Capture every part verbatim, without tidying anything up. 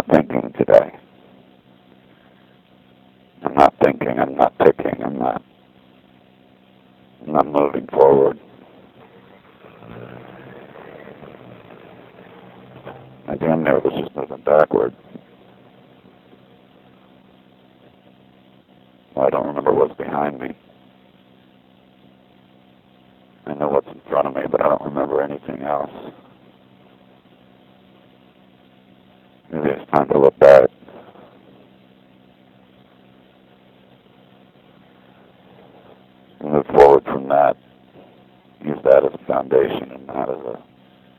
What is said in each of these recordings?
thinking today. I'm not thinking, I'm not ticking, I'm not, I'm not moving forward. I damn near was just moving backward. Well, I don't remember what's behind me. I know what's in front of me, but I don't remember anything else. Maybe it's time to look back. Move forward from that. Use that as a foundation and not as a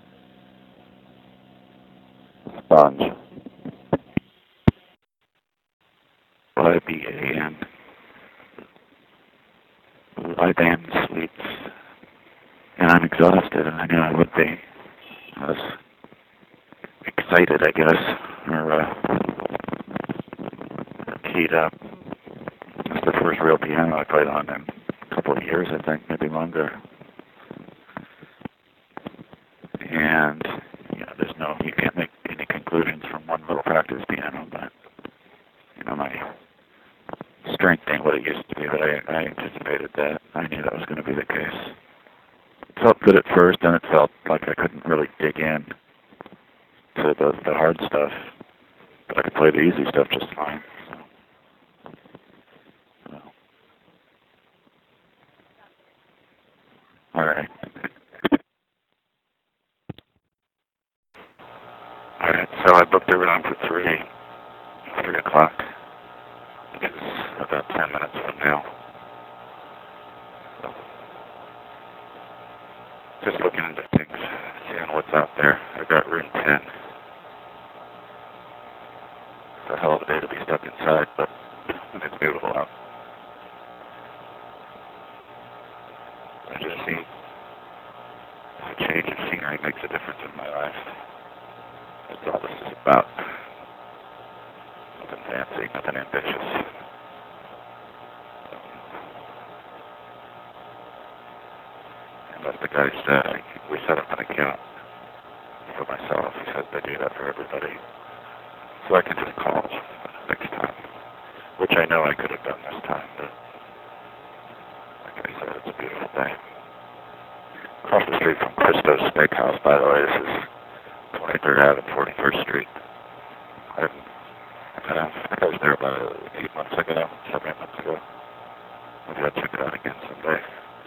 sponge. Y B A N. Liban Sweets. And I'm exhausted, and I knew I would be. I was excited, I guess, or uh, keyed up. It's the first real piano I played on in a couple of years, I think, maybe longer. And, you know, there's no, you can't make any conclusions from one little practice piano, but, you know, my strength ain't what it used to be, but I, I anticipated that. I knew that was going to be the case. It felt good at first, and it felt like I couldn't really dig in to the, the hard stuff, but I could play the easy stuff just fine. So, so. All right. All right, so I booked everything for three, three o'clock. It's about ten minutes from now. So, just looking into things, seeing what's out there. I got room ten. It's a hell of a day to be stuck inside, but it's beautiful out. I just see a change of scenery makes a difference in my life. That's all this is about. Nothing fancy, nothing ambitious. And as the guy said, I, we set up an account for myself. He said they do that for everybody. So I can just call next time, which I know I could have done this time, but like I said, it's a beautiful day. Across the street from Christo's Steakhouse, by the way, this is twenty-third Avenue and forty-first Street. I, uh, I think I was there about eight months ago, seven eight months ago. Maybe I'll check it out again someday.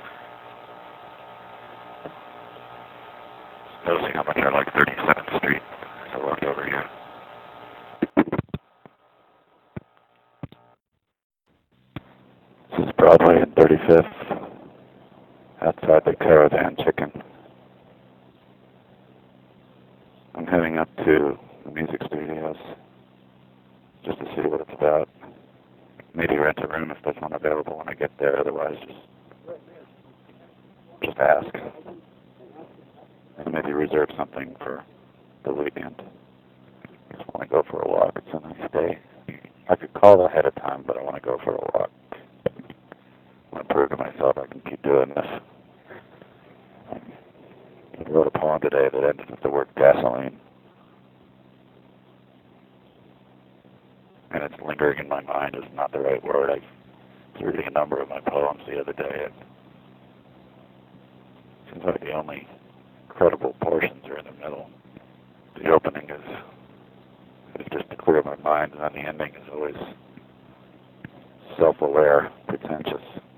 Noticing how much I like thirty-seventh Street as I walked over here. This is Broadway and thirty-fifth, outside the Caravan Chicken. I'm heading up to the music studios just to see what it's about. Maybe rent a room if there's one available when I get there. Otherwise, just just ask. And maybe reserve something for the weekend. I just want to go for a walk. It's a nice day. I could call ahead of time, but I want to go for a walk. I want to prove to myself I can keep doing this. I wrote a poem today that ended with the word gasoline. And it's lingering in my mind is not the right word. I was reading a number of my poems the other day, and it seems like the only credible portions are in the middle. The opening is, is just to clear my mind, and then the ending is always self-aware, pretentious.